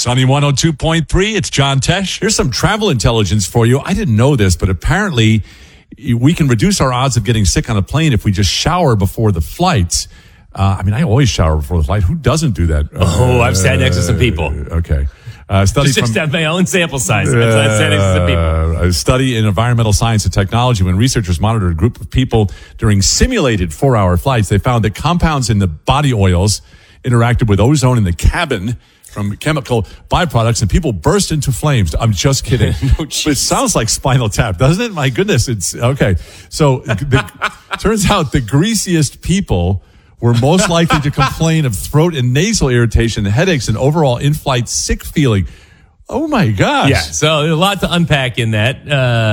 Sunny 102.3, it's John Tesh. Here's some travel intelligence for you. I didn't know this, but apparently we can reduce our odds of getting sick on a plane if we just shower before the flights. I always shower before the flight. Who doesn't do that? I've sat next to some people. Okay. Just have my own sample size. I've sat next to some people. A study in environmental science and technology, when researchers monitored a group of people during simulated 4-hour flights, they found that compounds in the body oils interacted with ozone in the cabin from chemical byproducts, and people burst into flames. I'm just kidding. It sounds like Spinal Tap, doesn't it? My goodness, it's okay. So turns out the greasiest people were most likely to complain of throat and nasal irritation, headaches, and overall in-flight sick feeling. Oh my gosh. Yeah, so a lot to unpack in that.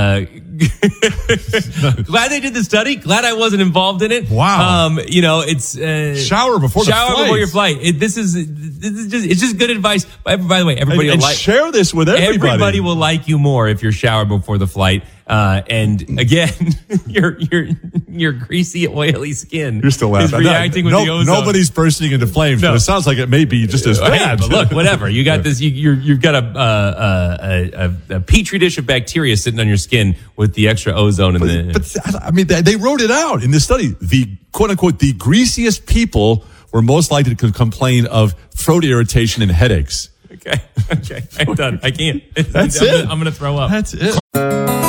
Glad they did the study. Glad I wasn't involved in it. Wow. It's shower before your flight. It's just good advice. By the way, everybody will share this with everybody. Everybody will like you more if you're showered before the flight. And again, your greasy, oily skin You're still laughing. is reacting with the ozone. Nobody's bursting into flames, but it sounds like it may be just as bad. But look, whatever. You got this. You've got a petri dish of bacteria sitting on your skin with the extra ozone in the. They wrote it out in this study. The quote unquote the greasiest people were most likely to complain of throat irritation and headaches. Okay, I'm done. I can't. That's it. I'm going to throw up. That's it.